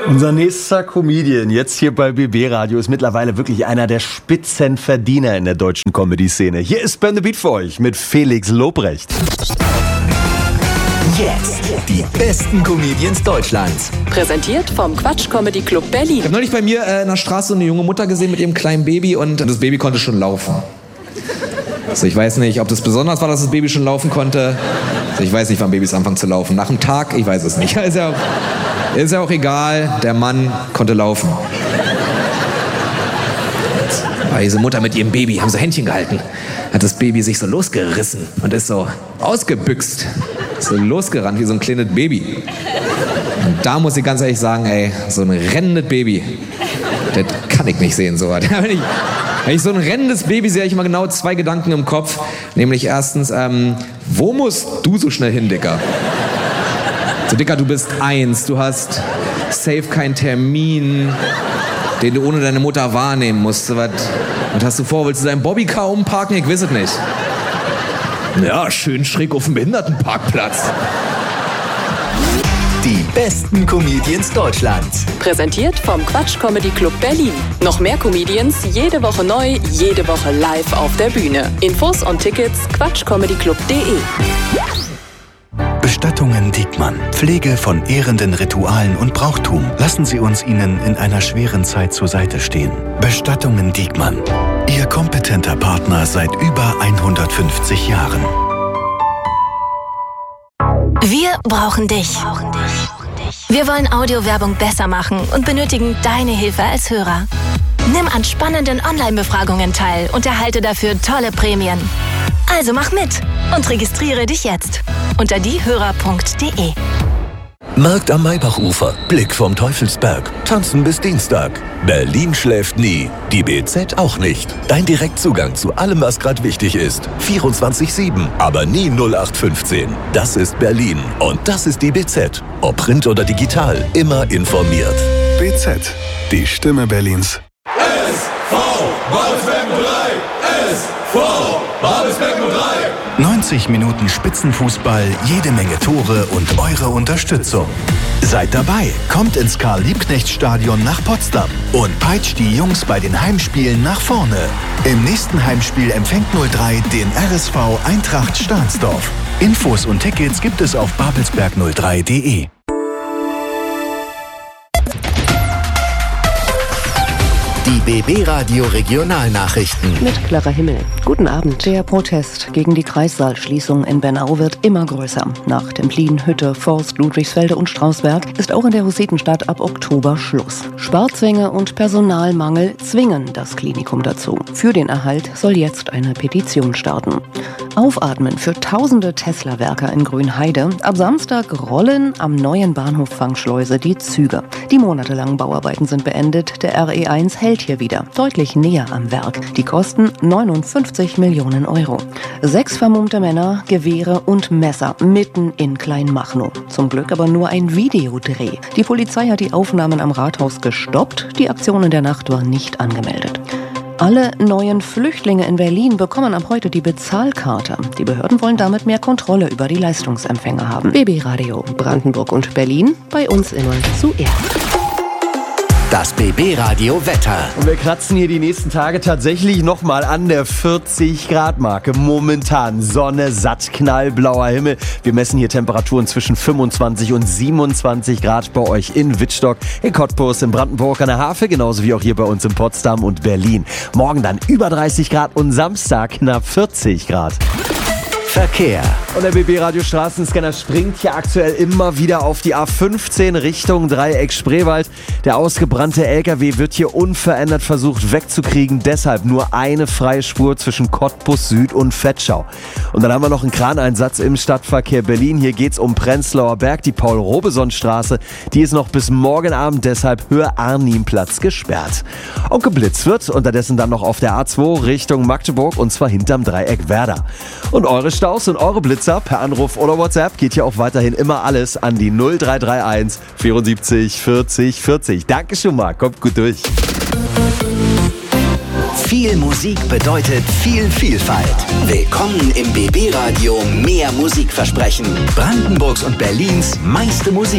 Unser nächster Comedian jetzt hier bei BB Radio ist mittlerweile wirklich einer der Spitzenverdiener in der deutschen Comedy-Szene. Hier ist Ben the Beat für euch mit Felix Lobrecht. Jetzt die besten Comedians Deutschlands. Präsentiert vom Quatsch Comedy Club Berlin. Ich habe neulich bei mir in der Straße eine junge Mutter gesehen mit ihrem kleinen Baby und das Baby konnte schon laufen. Also ich weiß nicht, ob das besonders war, dass das Baby schon laufen konnte. Also ich weiß nicht, wann Babys anfangen zu laufen. Nach einem Tag? Ich weiß es nicht. Ist ja auch egal. Der Mann konnte laufen. Aber diese Mutter mit ihrem Baby haben so Händchen gehalten. Hat das Baby sich so losgerissen und ist so ausgebüxt. So losgerannt wie so ein kleines Baby. Und da muss ich ganz ehrlich sagen, ey, so ein rennendes Baby, das kann ich nicht sehen, so was. Wenn ich so ein rennendes Baby sehe, habe ich immer genau 2 Gedanken im Kopf. Nämlich erstens, wo musst du so schnell hin, Dicker? So, Dicker, du bist 1, du hast safe keinen Termin, den du ohne deine Mutter wahrnehmen musst. So was. Und hast du vor, willst du deinen Bobbycar umparken? Ich weiß es nicht. Ja, schön schräg auf dem Behindertenparkplatz. Die besten Comedians Deutschlands. Präsentiert vom Quatsch Comedy Club Berlin. Noch mehr Comedians, jede Woche neu, jede Woche live auf der Bühne. Infos und Tickets quatschcomedyclub.de. Bestattungen Diekmann. Pflege von ehrenden Ritualen und Brauchtum. Lassen Sie uns Ihnen in einer schweren Zeit zur Seite stehen. Bestattungen Diekmann. Ihr kompetenter Partner seit über 150 Jahren. Wir brauchen dich. Wir wollen Audiowerbung besser machen und benötigen deine Hilfe als Hörer. Nimm an spannenden Online-Befragungen teil und erhalte dafür tolle Prämien. Also mach mit und registriere dich jetzt unter diehörer.de. Markt am Maybachufer, Blick vom Teufelsberg, tanzen bis Dienstag. Berlin schläft nie, die BZ auch nicht. Dein Direktzugang zu allem, was gerade wichtig ist. 24/7, aber nie 0815. Das ist Berlin und das ist die BZ. Ob Print oder digital, immer informiert. BZ, die Stimme Berlins. SV Babelsberg 03! SV Babelsberg 03! 90 Minuten Spitzenfußball, jede Menge Tore und eure Unterstützung. Seid dabei, kommt ins Karl-Liebknecht-Stadion nach Potsdam und peitscht die Jungs bei den Heimspielen nach vorne. Im nächsten Heimspiel empfängt 03 den RSV Eintracht Stahnsdorf. Infos und Tickets gibt es auf babelsberg03.de. Die BB Radio Regionalnachrichten. Mit Clara Himmel. Guten Abend. Der Protest gegen die Kreissaalschließung in Bernau wird immer größer. Nach Templin, Hütte, Forst, Ludwigsfelde und Strausberg ist auch in der Hussitenstadt ab Oktober Schluss. Sparzwänge und Personalmangel zwingen das Klinikum dazu. Für den Erhalt soll jetzt eine Petition starten. Aufatmen für tausende Tesla-Werker in Grünheide. Ab Samstag rollen am neuen Bahnhof Fangschleuse die Züge. Die monatelangen Bauarbeiten sind beendet. Der RE1 hält hier wieder, deutlich näher am Werk. Die kosten 59 Millionen Euro. 6 vermummte Männer, Gewehre und Messer mitten in Kleinmachnow. Zum Glück aber nur ein Videodreh. Die Polizei hat die Aufnahmen am Rathaus gestoppt. Die Aktion in der Nacht war nicht angemeldet. Alle neuen Flüchtlinge in Berlin bekommen ab heute die Bezahlkarte. Die Behörden wollen damit mehr Kontrolle über die Leistungsempfänger haben. BB Radio Brandenburg und Berlin, bei uns immer zuerst. Das BB Radio Wetter. Und wir kratzen hier die nächsten Tage tatsächlich nochmal an der 40-Grad-Marke. Momentan Sonne, satt, knallblauer Himmel. Wir messen hier Temperaturen zwischen 25 und 27 Grad bei euch in Wittstock, in Cottbus, in Brandenburg an der Havel, genauso wie auch hier bei uns in Potsdam und Berlin. Morgen dann über 30 Grad und Samstag knapp 40 Grad. Verkehr. Und der BB Radio Straßenscanner springt hier aktuell immer wieder auf die A15 Richtung Dreieck Spreewald. Der ausgebrannte LKW wird hier unverändert versucht wegzukriegen. Deshalb nur eine freie Spur zwischen Cottbus Süd und Vetschau. Und dann haben wir noch einen Kraneinsatz im Stadtverkehr Berlin. Hier geht's um Prenzlauer Berg, die Paul-Robeson-Straße. Die ist noch bis morgen Abend deshalb Höhe-Arnimplatz gesperrt. Und geblitzt wird unterdessen dann noch auf der A2 Richtung Magdeburg und zwar hinterm Dreieck Werder. Und eure Staus und eure Blitzer per Anruf oder WhatsApp geht hier auch weiterhin immer alles an die 0331 74 40 40. Danke schon mal, kommt gut durch. Viel Musik bedeutet viel Vielfalt. Willkommen im BB Radio Mehr Musikversprechen. Brandenburgs und Berlins meiste Musik.